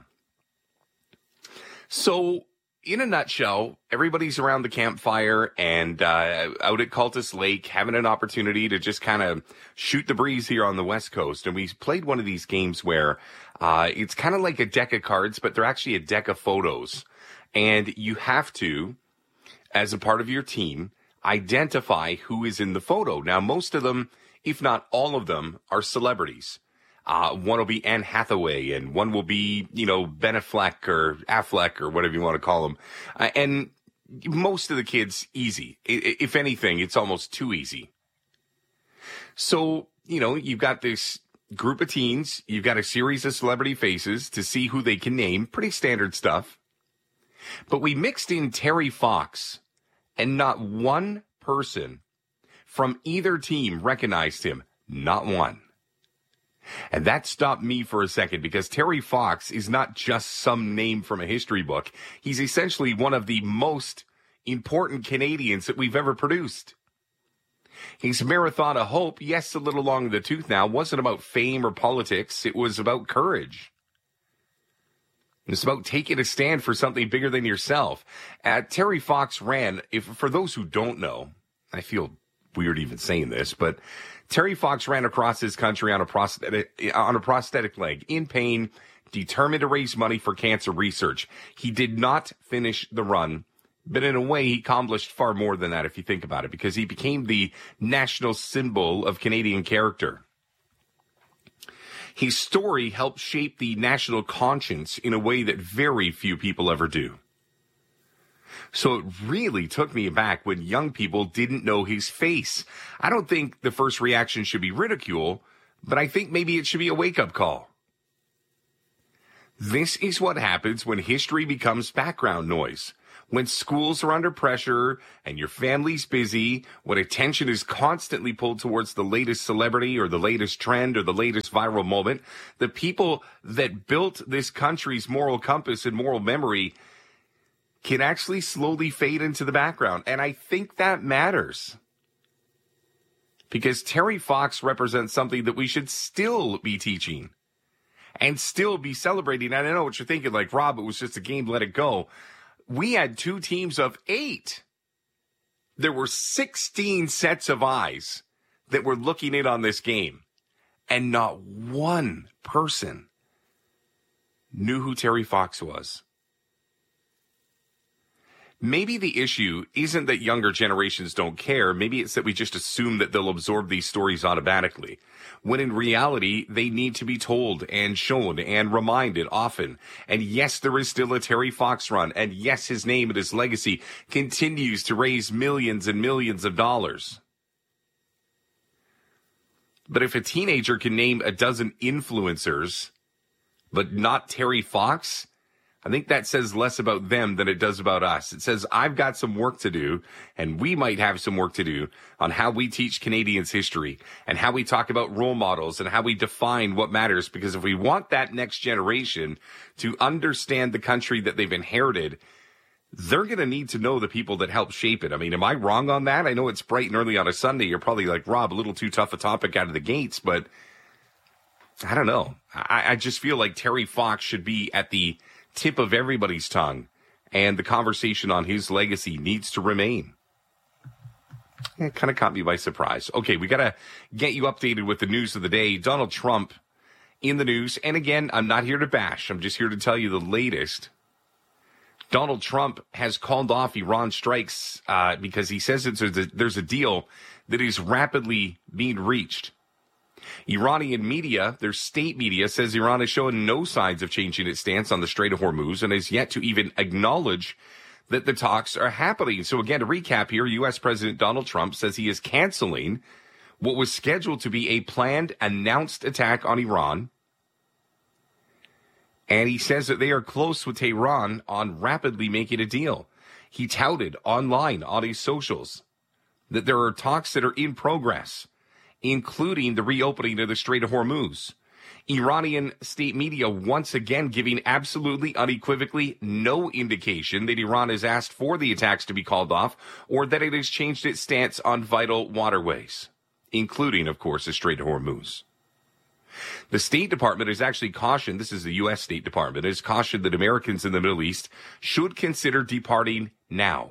So, in a nutshell, everybody's around the campfire and out at Cultus Lake having an opportunity to just kind of shoot the breeze here on the West Coast. And we played one of these games where it's kind of like a deck of cards, but they're actually a deck of photos. And you have to, as a part of your team, identify who is in the photo. Now, most of them, if not all of them, are celebrities. One will be Anne Hathaway, and one will be, Ben Affleck or whatever you want to call them. And most of the kids, easy. If anything, it's almost too easy. So, you've got this group of teens. You've got a series of celebrity faces to see who they can name. Pretty standard stuff. But we mixed in Terry Fox, and not one person from either team recognized him. Not one. And that stopped me for a second because Terry Fox is not just some name from a history book. He's essentially one of the most important Canadians that we've ever produced. His Marathon of Hope, yes, a little long in the tooth now, wasn't about fame or politics. It was about courage. It's about taking a stand for something bigger than yourself. Terry Fox ran, for those who don't know, I feel weird even saying this, but Terry Fox ran across his country on a prosthetic leg, in pain, determined to raise money for cancer research. He did not finish the run, but in a way, he accomplished far more than that, if you think about it, because he became the national symbol of Canadian character. His story helped shape the national conscience in a way that very few people ever do. So it really took me aback when young people didn't know his face. I don't think the first reaction should be ridicule, but I think maybe it should be a wake-up call. This is what happens when history becomes background noise. When schools are under pressure and your family's busy, when attention is constantly pulled towards the latest celebrity or the latest trend or the latest viral moment, the people that built this country's moral compass and moral memory can actually slowly fade into the background. And I think that matters. Because Terry Fox represents something that we should still be teaching and still be celebrating. And I know what you're thinking, like, Rob, it was just a game, let it go. We had 2 teams of 8. There were 16 sets of eyes that were looking in on this game. And not one person knew who Terry Fox was. Maybe the issue isn't that younger generations don't care. Maybe it's that we just assume that they'll absorb these stories automatically, when in reality, they need to be told and shown and reminded often. And yes, there is still a Terry Fox run. And yes, his name and his legacy continues to raise millions and millions of dollars. But if a teenager can name a dozen influencers, but not Terry Fox, I think that says less about them than it does about us. It says I've got some work to do, and we might have some work to do on how we teach Canadians history and how we talk about role models and how we define what matters. Because if we want that next generation to understand the country that they've inherited, they're going to need to know the people that helped shape it. I mean, am I wrong on that? I know it's bright and early on a Sunday. You're probably like, Rob, a little too tough a topic out of the gates, but I don't know. I just feel like Terry Fox should be at the tip of everybody's tongue, and the conversation on his legacy needs to remain. It kind of caught me by surprise. Okay, we got to get you updated with the news of the day. Donald Trump in the news, and again, I'm not here to bash. I'm just here to tell you the latest. Donald Trump has called off Iran strikes because he says there's a deal that is rapidly being reached. Iranian media, their state media, says Iran is showing no signs of changing its stance on the Strait of Hormuz and has yet to even acknowledge that the talks are happening. So again, to recap here, U.S. President Donald Trump says he is canceling what was scheduled to be a planned, announced attack on Iran. And he says that they are close with Tehran on rapidly making a deal. He touted online on his socials that there are talks that are in progress, including the reopening of the Strait of Hormuz. Iranian state media once again giving absolutely unequivocally no indication that Iran has asked for the attacks to be called off or that it has changed its stance on vital waterways, including, of course, the Strait of Hormuz. The State Department has actually cautioned, this is the U.S. State Department, has cautioned that Americans in the Middle East should consider departing now.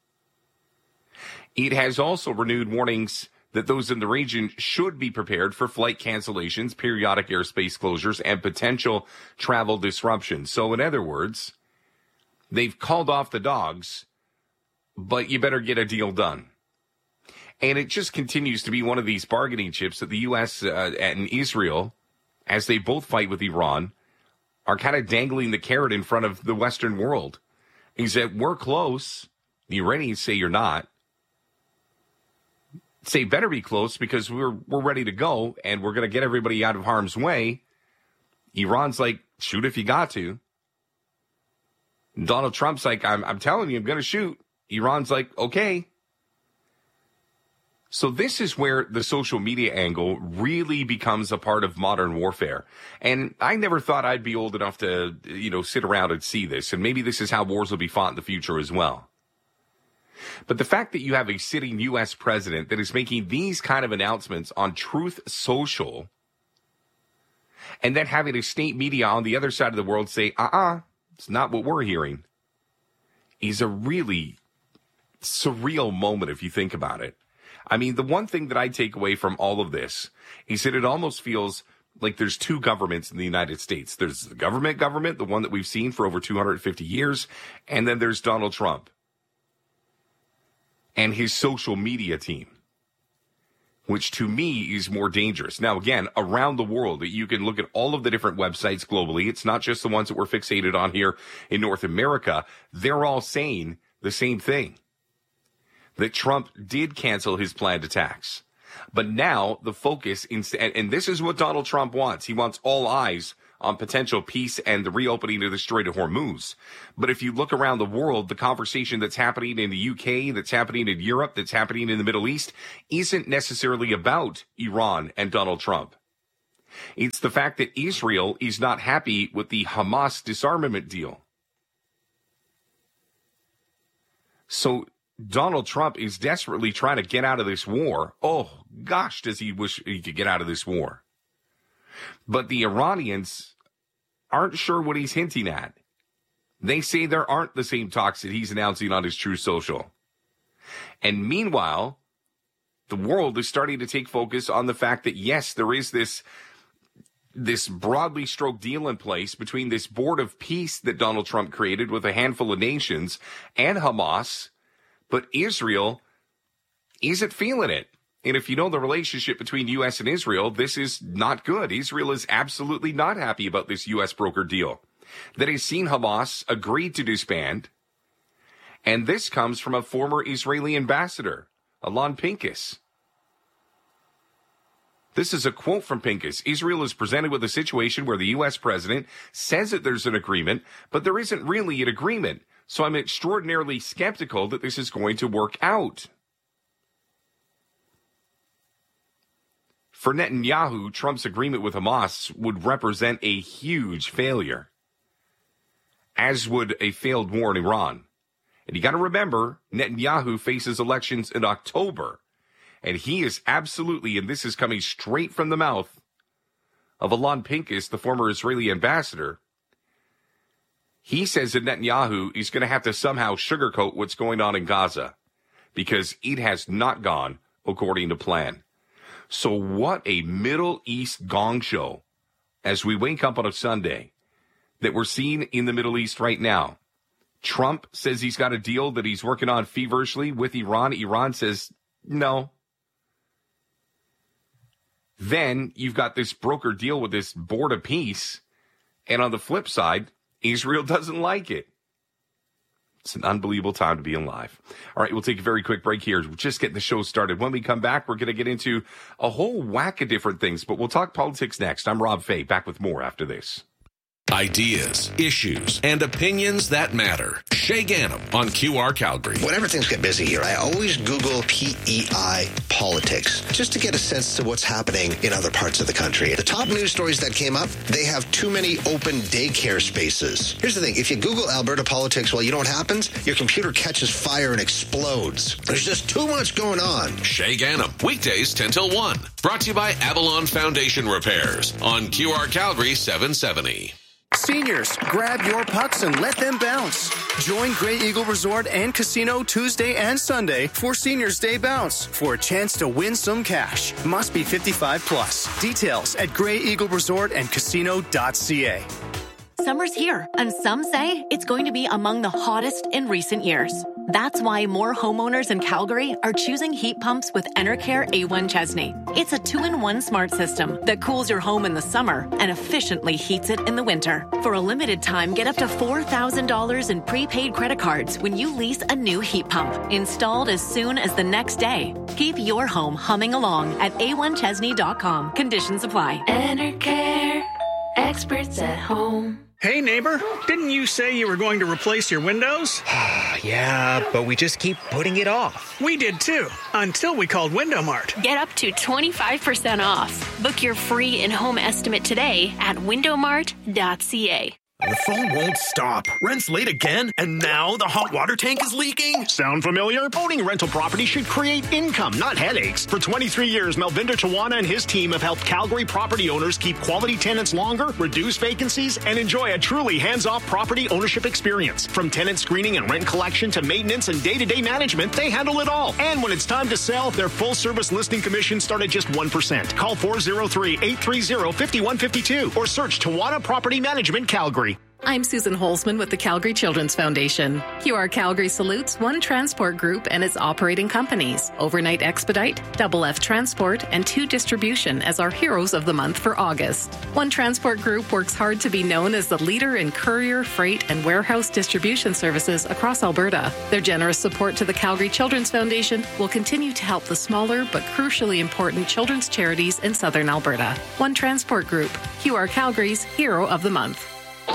It has also renewed warnings that those in the region should be prepared for flight cancellations, periodic airspace closures, and potential travel disruptions. So in other words, they've called off the dogs, but you better get a deal done. And it just continues to be one of these bargaining chips that the U.S. And Israel, as they both fight with Iran, are kind of dangling the carrot in front of the Western world. Is that we're close. The Iranians say you're not. Say better be close because we're ready to go and we're going to get everybody out of harm's way. Iran's like, shoot if you got to. Donald Trump's like, I'm telling you, I'm going to shoot. Iran's like, okay. So this is where the social media angle really becomes a part of modern warfare. And I never thought I'd be old enough to, sit around and see this. And maybe this is how wars will be fought in the future as well. But the fact that you have a sitting U.S. president that is making these kind of announcements on Truth Social and then having a state media on the other side of the world say, it's not what we're hearing, is a really surreal moment if you think about it. I mean, the one thing that I take away from all of this is that it almost feels like there's two governments in the United States. There's the government, the one that we've seen for over 250 years, and then there's Donald Trump and his social media team, which to me is more dangerous. Now, again, around the world, you can look at all of the different websites globally. It's not just the ones that we're fixated on here in North America. They're all saying the same thing, that Trump did cancel his planned attacks. But now the focus, and this is what Donald Trump wants. He wants all eyes on potential peace and the reopening of the Strait of Hormuz. But if you look around the world, the conversation that's happening in the UK, that's happening in Europe, that's happening in the Middle East, isn't necessarily about Iran and Donald Trump. It's the fact that Israel is not happy with the Hamas disarmament deal. So Donald Trump is desperately trying to get out of this war. Oh, gosh, does he wish he could get out of this war. But the Iranians aren't sure what he's hinting at. They say there aren't the same talks that he's announcing on his Truth Social. And meanwhile, the world is starting to take focus on the fact that, yes, there is this broadly stroked deal in place between this board of peace that Donald Trump created with a handful of nations and Hamas. But Israel isn't feeling it. And if you know the relationship between U.S. and Israel, this is not good. Israel is absolutely not happy about this U.S. brokered deal that has seen Hamas agree to disband. And this comes from a former Israeli ambassador, Alon Pincus. This is a quote from Pincus. Israel is presented with a situation where the U.S. president says that there's an agreement, but there isn't really an agreement. So I'm extraordinarily skeptical that this is going to work out. For Netanyahu, Trump's agreement with Hamas would represent a huge failure, as would a failed war in Iran. And you got to remember, Netanyahu faces elections in October, and he is absolutely, and this is coming straight from the mouth of Alon Pincus, the former Israeli ambassador, he says that Netanyahu is going to have to somehow sugarcoat what's going on in Gaza because it has not gone according to plan. So what a Middle East gong show as we wake up on a Sunday that we're seeing in the Middle East right now. Trump says he's got a deal that he's working on feverishly with Iran. Iran says no. Then you've got this broker deal with this board of peace. And on the flip side, Israel doesn't like it. It's an unbelievable time to be alive. All right, we'll take a very quick break here. We're just getting the show started. When we come back, we're going to get into a whole whack of different things, but we'll talk politics next. I'm Rob Fay, back with more after this. Ideas, issues, and opinions that matter. Shay Ganem on QR Calgary. Whenever things get busy here, I always Google PEI politics just to get a sense to what's happening in other parts of the country. The top news stories that came up, they have too many open daycare spaces. Here's the thing. If you Google Alberta politics, well, you know what happens? Your computer catches fire and explodes. There's just too much going on. Shay Ganem, weekdays 10 till 1. Brought to you by Avalon Foundation Repairs on QR Calgary 770. Seniors, grab your pucks and let them bounce. Join Grey Eagle Resort and Casino Tuesday and Sunday for Seniors Day Bounce for a chance to win some cash. Must be 55 plus. Details at greyeagleresortandcasino.ca. Summer's here, and some say it's going to be among the hottest in recent years. That's why more homeowners in Calgary are choosing heat pumps with Enercare A1 Chesney. It's a 2-in-1 smart system that cools your home in the summer and efficiently heats it in the winter. For a limited time, get up to $4,000 in prepaid credit cards when you lease a new heat pump, installed as soon as the next day. Keep your home humming along at a1chesney.com. Conditions apply. Enercare, experts at home. Hey, neighbor, didn't you say you were going to replace your windows? Yeah, but we just keep putting it off. We did too, until we called Window Mart. Get up to 25% off. Book your free in-home estimate today at windowmart.ca. The phone won't stop. Rent's late again, and now the hot water tank is leaking? Sound familiar? Owning a rental property should create income, not headaches. For 23 years, Melvinder Tawana and his team have helped Calgary property owners keep quality tenants longer, reduce vacancies, and enjoy a truly hands-off property ownership experience. From tenant screening and rent collection to maintenance and day-to-day management, they handle it all. And when it's time to sell, their full-service listing commission start at just 1%. Call 403-830-5152 or search Tawana Property Management Calgary. I'm Susan Holzman with the Calgary Children's Foundation. QR Calgary salutes One Transport Group and its operating companies, Overnight Expedite, Double F Transport, and 2 Distribution as our heroes of the month for August. One Transport Group works hard to be known as the leader in courier, freight, and warehouse distribution services across Alberta. Their generous support to the Calgary Children's Foundation will continue to help the smaller but crucially important children's charities in southern Alberta. One Transport Group, QR Calgary's Hero of the Month.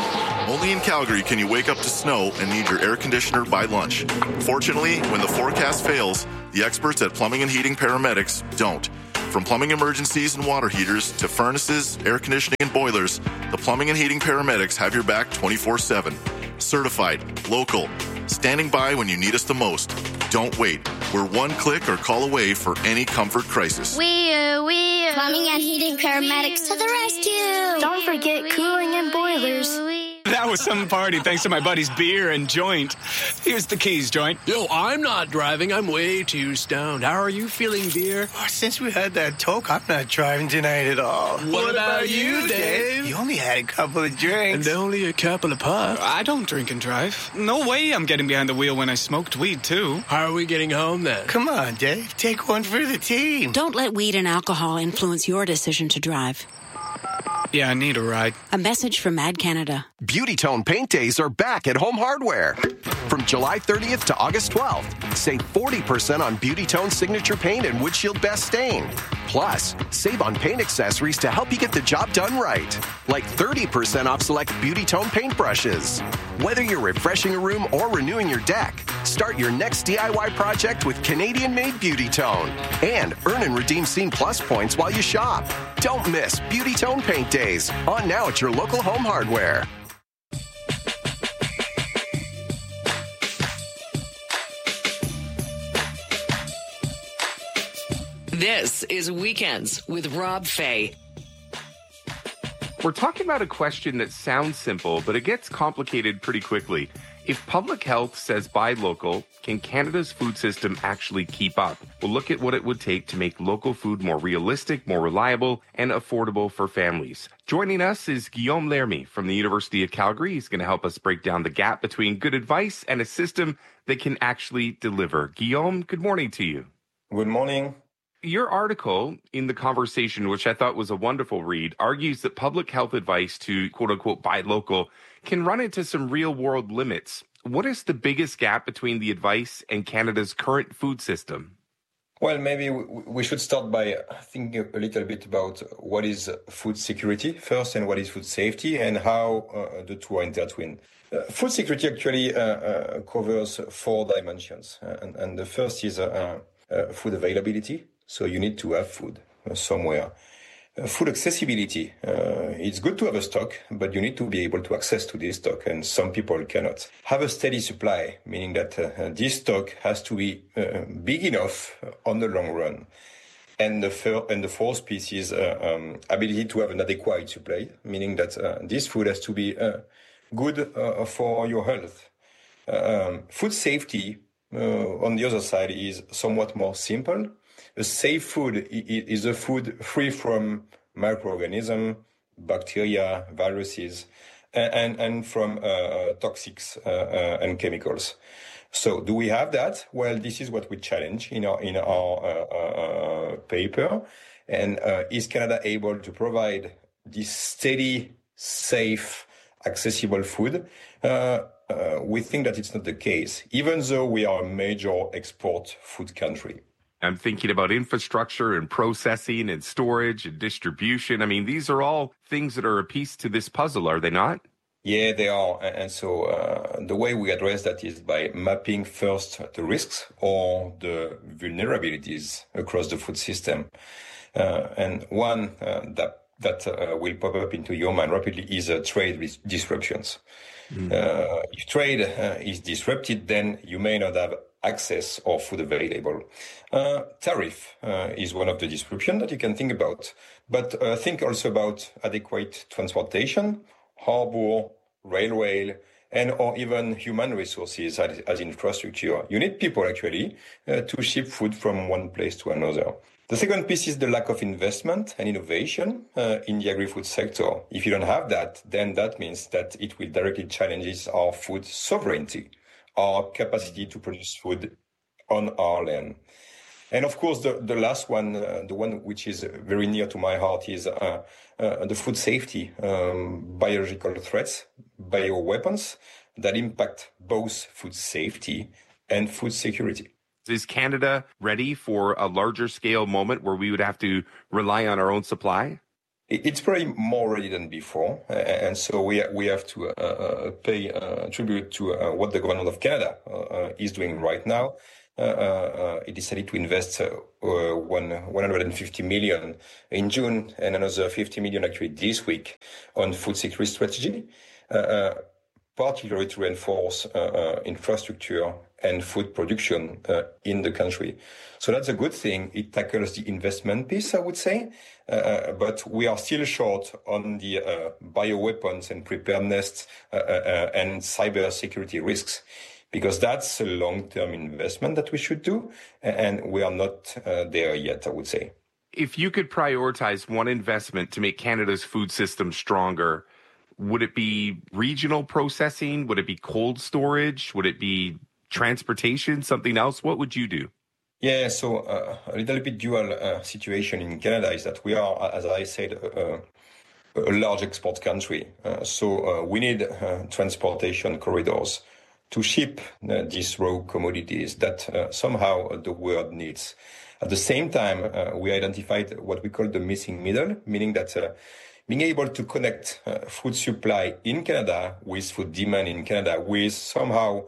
Only in Calgary can you wake up to snow and need your air conditioner by lunch. Fortunately, when the forecast fails, the experts at Plumbing and Heating Paramedics don't. From plumbing emergencies and water heaters to furnaces, air conditioning, and boilers, the Plumbing and Heating Paramedics have your back 24/7. Certified, local, standing by when you need us the most. Don't wait. We're one click or call away for any comfort crisis. Plumbing and Heating Paramedics to the rescue. Don't forget cooling and boilers. That was some party thanks to my buddy's beer and joint. Here's the keys, joint. Yo, I'm not driving. I'm way too stoned. How are you feeling, beer? Oh, since we had that talk, I'm not driving tonight at all. What about you, Dave? You only had a couple of drinks. And only a couple of puffs. I don't drink and drive. No way I'm getting behind the wheel when I smoked weed, too. How are we getting home, then? Come on, Dave. Take one for the team. Don't let weed and alcohol influence your decision to drive. Yeah, I need a ride. A message from Mad Canada. Beauty Tone Paint Days are back at Home Hardware. From July 30th to August 12th, save 40% on Beauty Tone Signature Paint and Windshield Best Stain. Plus, save on paint accessories to help you get the job done right. Like 30% off select Beauty Tone paintbrushes. Whether you're refreshing a room or renewing your deck, start your next DIY project with Canadian-made Beauty Tone. And earn and redeem Scene Plus points while you shop. Don't miss Beauty Tone Paint Days. On now at your local Home Hardware. This is Weekends with Rob Fay. We're talking about a question that sounds simple, but it gets complicated pretty quickly. If public health says buy local, can Canada's food system actually keep up? We'll look at what it would take to make local food more realistic, more reliable, and affordable for families. Joining us is Guillaume Lermy from the University of Calgary. He's going to help us break down the gap between good advice and a system that can actually deliver. Guillaume, good morning to you. Good morning. Your article in The Conversation, which I thought was a wonderful read, argues that public health advice to quote-unquote buy local can run into some real-world limits. What is the biggest gap between the advice and Canada's current food system? Well, maybe we should start by thinking a little bit about what is food security first and what is food safety and how the two are intertwined. Food security actually covers 4 dimensions. And the first is food availability. So you need to have food somewhere. Food accessibility. It's good to have a stock, but you need to be able to access to this stock, and some people cannot. Have a steady supply, meaning that this stock has to be big enough on the long run. And the fourth piece is ability to have an adequate supply, meaning that this food has to be good for your health. Food safety, on the other side, is somewhat more simple. A safe food is a food free from microorganisms, bacteria, viruses, and from toxics and chemicals. So do we have that? Well, this is what we challenge in our paper. And is Canada able to provide this steady, safe, accessible food? We think that it's not the case, even though we are a major export food country. I'm thinking about infrastructure and processing and storage and distribution. I mean, these are all things that are a piece to this puzzle, are they not? Yeah, they are. And so the way we address that is by mapping first the risks or the vulnerabilities across the food system. And one that that will pop up into your mind rapidly is trade disruptions. If trade is disrupted, then you may not have access or food available. Tariff is one of the disruptions that you can think about, but think also about adequate transportation, harbor, railway, and or even human resources as infrastructure. You need people actually to ship food from one place to another. The second piece is the lack of investment and innovation in the agri-food sector. If you don't have that, then that means that it will directly challenge our food sovereignty, our capacity to produce food on our land. And of course, the last one, the one which is very near to my heart, is the food safety, biological threats, bioweapons that impact both food safety and food security. Is Canada ready for a larger scale moment where we would have to rely on our own supply? It's probably more ready than before. And so we have to pay tribute to what the government of Canada is doing right now. It decided to invest $150 million in June and another $50 million actually this week on food security strategy, particularly to reinforce infrastructure and food production in the country. So that's a good thing. It tackles the investment piece, I would say, but we are still short on the bioweapons and preparedness and cyber security risks, because that's a long-term investment that we should do, and we are not there yet, I would say. If you could prioritize one investment to make Canada's food system stronger, would it be regional processing? Would it be cold storage? Would it be transportation, something else? What would you do? Yeah, so a little bit dual situation in Canada is that we are, as I said, a large export country. So we need transportation corridors to ship these raw commodities that somehow the world needs. At the same time, we identified what we call the missing middle, meaning that being able to connect food supply in Canada with food demand in Canada with somehow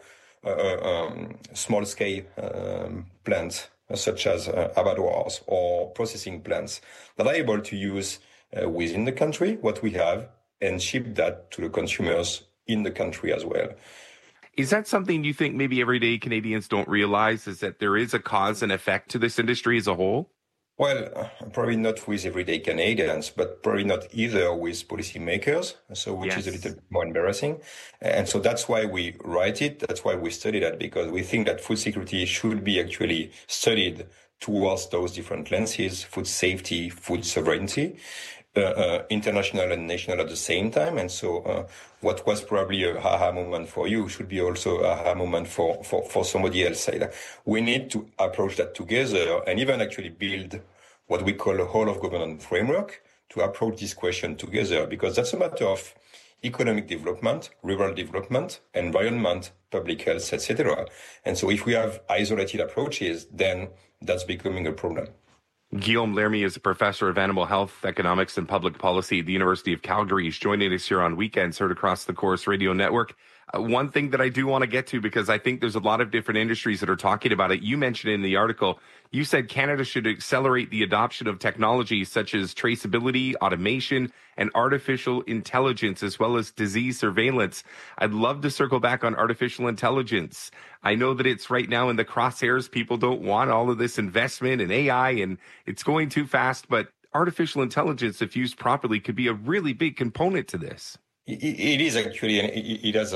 small-scale plants such as abattoirs or processing plants that are able to use within the country what we have and ship that to the consumers in the country as well. Is that something you think maybe everyday Canadians don't realize, is that there is a cause and effect to this industry as a whole? Well, probably not with everyday Canadians, but probably not either with policymakers, so which is a little bit more embarrassing. And so that's why we write it. That's why we study that, because we think that food security should be actually studied towards those different lenses: food safety, food sovereignty, international and national at the same time. And so what was probably a aha moment for you should be also a aha moment for somebody else. We need to approach that together and even actually build what we call a whole of government framework to approach this question together, because that's a matter of economic development, rural development, environment, public health, etc. And so if we have isolated approaches, then that's becoming a problem. Guillaume Lermy is a professor of animal health, economics, and public policy at the University of Calgary. He's joining us here on Weekends, heard across the Corus Radio Network. One thing that I do want to get to, because I think there's a lot of different industries that are talking about it. You mentioned in the article, you said Canada should accelerate the adoption of technologies such as traceability, automation, and artificial intelligence, as well as disease surveillance. I'd love to circle back on artificial intelligence. I know that it's right now in the crosshairs. People don't want all of this investment in AI, and it's going too fast. But artificial intelligence, if used properly, could be a really big component to this. It is actually, and it has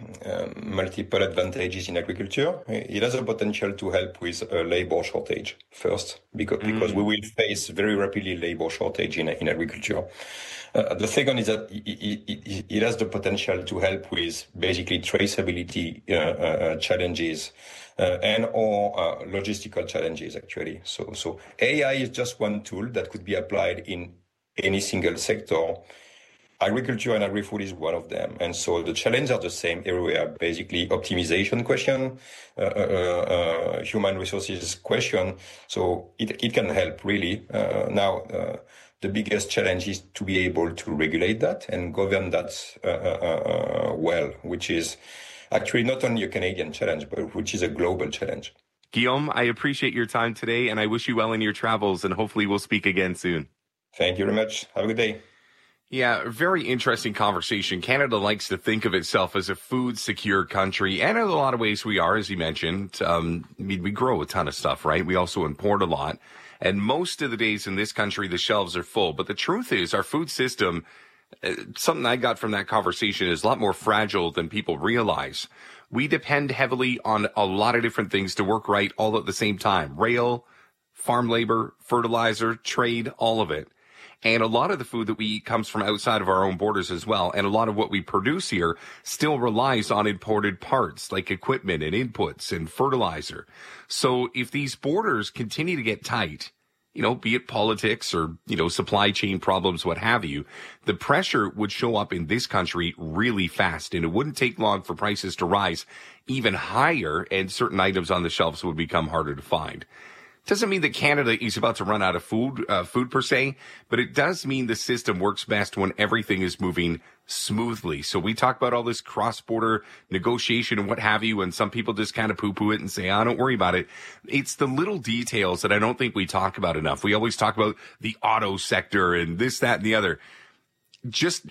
multiple advantages in agriculture. It has a potential to help with a labor shortage first, because we will face very rapidly labor shortage in agriculture. The second is that it has the potential to help with basically traceability challenges and or logistical challenges, actually. So AI is just one tool that could be applied in any single sector. Agriculture and agri-food is one of them. And so the challenges are the same everywhere. Basically, optimization question, human resources question. So it can help, really. Now, the biggest challenge is to be able to regulate that and govern that well, which is actually not only a Canadian challenge, but which is a global challenge. Guillaume, I appreciate your time today, and I wish you well in your travels, and hopefully we'll speak again soon. Thank you very much. Have a good day. Yeah, very interesting conversation. Canada likes to think of itself as a food-secure country, and in a lot of ways we are, as you mentioned. We grow a ton of stuff, right? We also import a lot, and most of the days in this country, the shelves are full. But the truth is, our food system, something I got from that conversation, is a lot more fragile than people realize. We depend heavily on a lot of different things to work right all at the same time. Rail, farm labor, fertilizer, trade, all of it. And a lot of the food that we eat comes from outside of our own borders as well. And a lot of what we produce here still relies on imported parts like equipment and inputs and fertilizer. So if these borders continue to get tight, be it politics or, supply chain problems, what have you, the pressure would show up in this country really fast. And it wouldn't take long for prices to rise even higher, and certain items on the shelves would become harder to find. Doesn't mean that Canada is about to run out of food per se, but it does mean the system works best when everything is moving smoothly. So we talk about all this cross-border negotiation and what have you, and some people just kind of poo-poo it and say, don't worry about it. It's the little details that I don't think we talk about enough. We always talk about the auto sector and this, that, and the other. Just